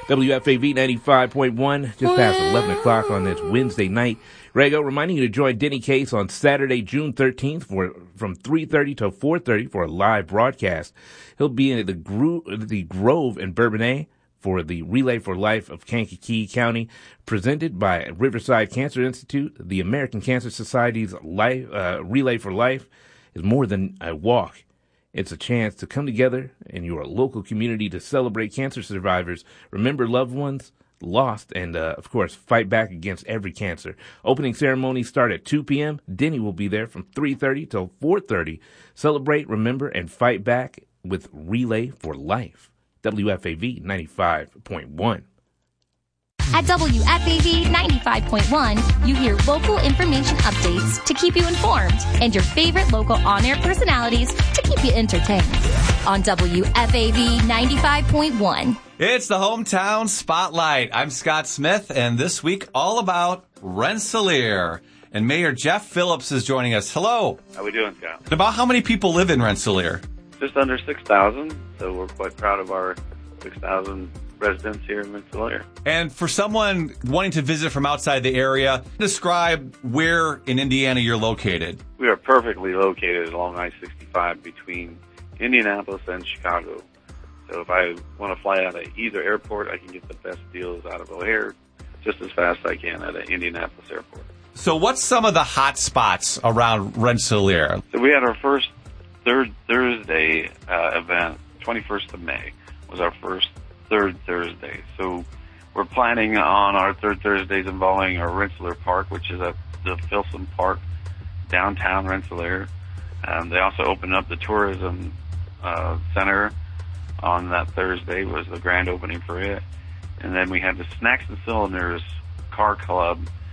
WFAV 95.1, just past 11 o'clock on this Wednesday night. Rego reminding you to join Denny Case on Saturday, June 13th from 3:30 to 4:30 for a live broadcast. He'll be in the Grove in Bourbonnais for the Relay for Life of Kankakee County, presented by Riverside Cancer Institute. The American Cancer Society's Relay for Life is more than a walk. It's a chance to come together in your local community to celebrate cancer survivors, remember loved ones lost, and, of course, fight back against every cancer. Opening ceremonies start at 2 p.m. Denny will be there from 3:30 till 4:30. Celebrate, remember, and fight back with Relay for Life. WFAV 95.1. At WFAV 95.1, you hear local information updates to keep you informed and your favorite local on-air personalities to keep you entertained. On WFAV 95.1. It's the Hometown Spotlight. I'm Scott Smith, and this week all about Rensselaer. And Mayor Jeff Phillips is joining us. Hello. How we doing, Scott? And about how many people live in Rensselaer? Just under 6,000, so we're quite proud of our 6,000 residents here in Rensselaer. And for someone wanting to visit from outside the area, describe where in Indiana you're located. We are perfectly located along I-65 between Indianapolis and Chicago. So if I want to fly out of either airport, I can get the best deals out of O'Hare just as fast as I can at an Indianapolis airport. So what's some of the hot spots around Rensselaer? So we had our first Third Thursday event, 21st of May was our first Third Thursday. So we're planning on our Third Thursdays involving our Rensselaer Park, which is at the Filson Park, downtown Rensselaer. They also opened up the tourism center on that Thursday, was the grand opening for it. And then we had the Snacks and Cylinders Car Club